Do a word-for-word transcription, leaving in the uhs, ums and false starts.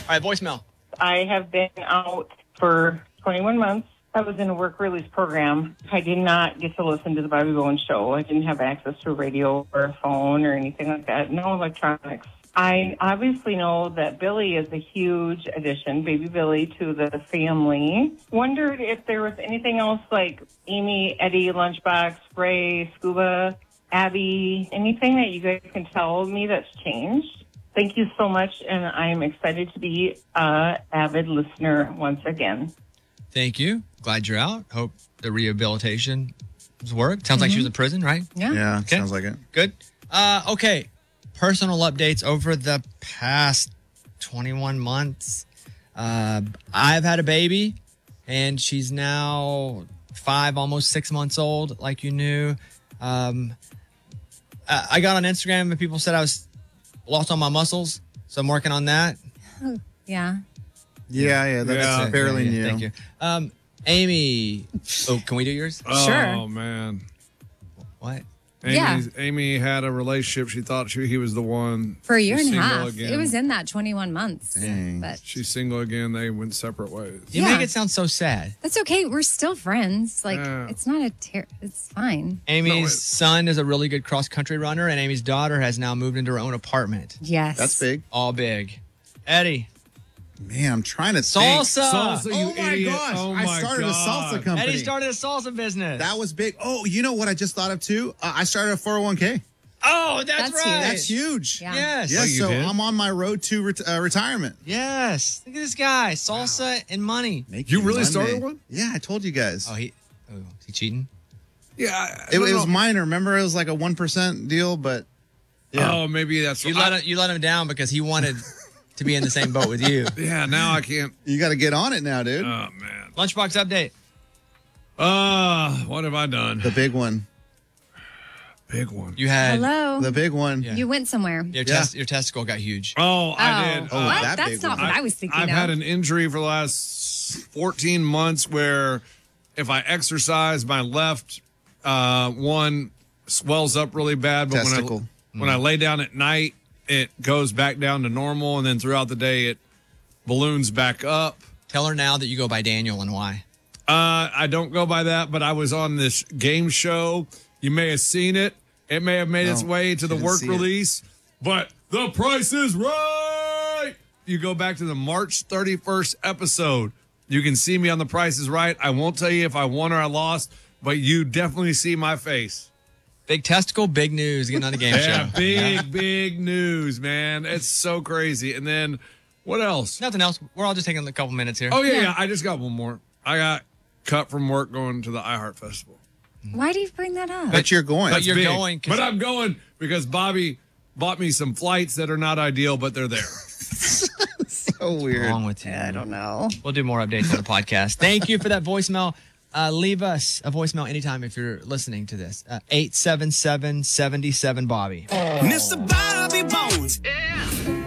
right, voicemail. I have been out for twenty-one months. I was in a work release program. I did not get to listen to the Bobby Bones show. I didn't have access to a radio or a phone or anything like that. No electronics. I obviously know that Billy is a huge addition, baby Billy, to the family. Wondered if there was anything else like Amy, Eddie, Lunchbox, Ray, Scuba, Abby, anything that you guys can tell me that's changed. Thank you so much, and I'm excited to be an avid listener once again. Thank you. Glad you're out. Hope the rehabilitation has worked. Sounds mm-hmm. like she was in prison, right? Yeah. Yeah, okay. Sounds like it. Good. Uh, okay. Personal updates over the past twenty-one months. Uh, I've had a baby, and she's now five, almost six months old, like you knew. Um, I, I got on Instagram, and people said I was lost all my muscles, so I'm working on that. Oh, yeah. Yeah, yeah, that's yeah. fairly yeah, yeah, new. Thank you. Um, Amy. Oh, can we do yours? Oh, sure. man. What? Amy's, yeah. Amy had a relationship. She thought she, he was the one. For a year She's and a half. again. It was in that twenty-one months. Dang. But She's single again. They went separate ways. You Yeah. make it sound so sad. that's okay. We're still friends. Like, Yeah. it's not a ter- it's fine. Amy's No, it- son is a really good cross-country runner, and Amy's daughter has now moved into her own apartment. Yes. That's big. All big. Eddie. Man, I'm trying to think. Salsa. Salsa, you Oh my idiot. gosh. Oh I my started God. a salsa company. Eddie started a salsa business. That was big. Oh, you know what I just thought of too? Uh, I started a four oh one k. oh, that's, That's right. huge. That's huge. Yeah. Yes. Yes, Oh, you so did? I'm on my road to ret- uh, retirement. Yes. Look at this guy. Salsa and money. Making You really Monday. started one? Yeah, I told you guys. Oh, he. Oh, is he cheating? Yeah. I- I it, don't it was know. minor. Remember, it was like a one percent deal, but yeah. Oh, maybe that's You I- let him, you let him down because he wanted to be in the same boat with you. Yeah, now I can't. You got to get on it now, dude. Oh, man. Lunchbox update. Uh, what have I done? the big one. Big one. You had Hello. The big one. Yeah. You went somewhere. your, Yeah. test, your testicle got huge. Oh, I Oh. did. Oh, Uh, what? that That's big not one. what I was thinking I've of. had an injury for the last fourteen months where if I exercise, my left uh, one swells up really bad. But Testicle. when I, when I lay down at night, it goes back down to normal. And then throughout the day, it balloons back up. Tell her now that you go by Daniel and why. Uh, I don't go by that, but I was on this game show. You may have seen it. It may have made No, its way to the didn't work see it. release, but The Price is Right. You go back to the March thirty-first episode. You can see me on The Price is Right. I won't tell you if I won or I lost, but you definitely see my face. Big testicle, big news. Getting on the game Yeah, show. big, big news, man. It's so crazy. And then what else? Nothing else. We're all just taking a couple minutes here. Oh, yeah, Yeah. yeah. I just got one more. I got cut from work going to the iHeart Festival. Why do you bring that up? But you're going. But you're Big. going 'cause- But I'm going because Bobby bought me some flights that are not ideal, but they're there. so weird. What's wrong with you? I don't know. We'll do more updates on the podcast. Thank you for that voicemail. Uh, leave us a voicemail anytime if you're listening to this. Uh, eight seven seven, seven seven, Bobby. Mister Bobby Bones. Yeah.